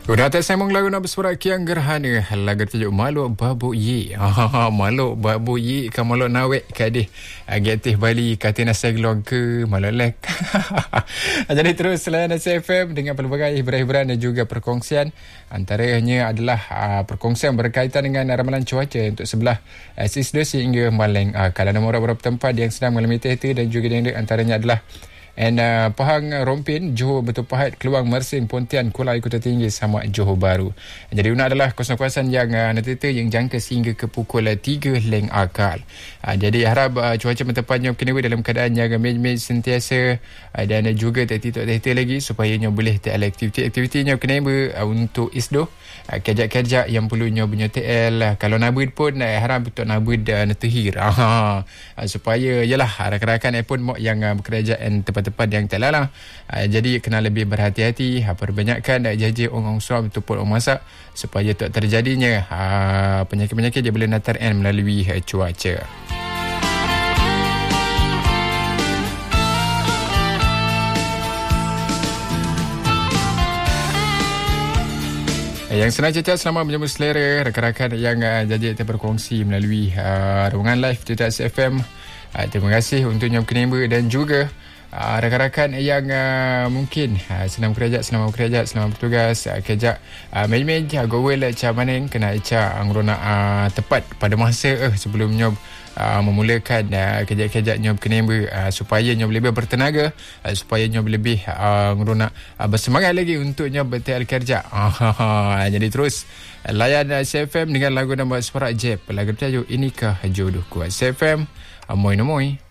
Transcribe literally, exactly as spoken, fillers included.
Udah tak sambung lagu nak bersuara kiang gerhana. Lagu tajuk Maluk Babu Yi. Ha Maluk Babu Yi ka maluk nawek ka deh. Agatih Bali kata nasi gelong ke maluk lek. Jadi terus selain Nasi F M dengan pelbagai hiburan-hiburan dan juga perkongsian. Antaranya adalah uh, perkongsian berkaitan dengan ramalan cuaca untuk sebelah uh, Sisdos hingga Maleng. Uh, kalau ada beberapa tempat yang sedang mengalami tehti dan juga yang antaranya adalah And uh, Pahang Rompin, Johor Batu Pahat, Keluang Mersing, Pontian, Kulai Kota Tinggi sama Johor Bahru. Jadi una adalah kawasan-kawasan yang uh, nanti yang jangka sehingga ke pukul tiga leng akal. Uh, jadi harap uh, cuaca mentempatnya kena dalam keadaan yang mej-mej sentiasa uh, dan uh, juga tak titik-titik lagi supaya nya boleh tak aktiviti-aktivitinya kena uh, untuk isdoh. Uh, kejap-kejap yang perlunya punya T L. Uh, kalau nabud pun uh, harap untuk nabud uh, netehir. Uh, uh, supaya yalah rakan-rakan pun yang uh, bekerjaan tempat tepat yang tak lalang. Uh, jadi kena lebih berhati-hati, uh, perbanyakkan uh, jaja orang suam ataupun orang masak supaya tak terjadinya uh, penyakit-penyakit yang boleh natar melalui uh, cuaca. Yang senang cacat selamat menyambut selera rakan-rakan yang uh, jadi berkongsi melalui uh, ruangan live di Nasi F M. Uh, terima kasih untuk yang kenimba dan juga Uh, rakan-rakan yang uh, mungkin uh, senang bekerja, senang bekerja, senang bertugas, uh, kejap uh, main-main uh, gowel macam mana kena ica angrona uh, tepat pada masa uh, sebelum nyob uh, memulakan uh, kejap-kejap nyob kenimba uh, supaya nyob lebih bertenaga, uh, supaya nyob lebih uh, angrona uh, bersemangat lagi untuk nyob betul kerja. Uh, jadi terus uh, layan uh, C F M dengan lagu nama Suara Jeb. Lagu tajuk Inikah Jodohku. C F M, amoy-amoy.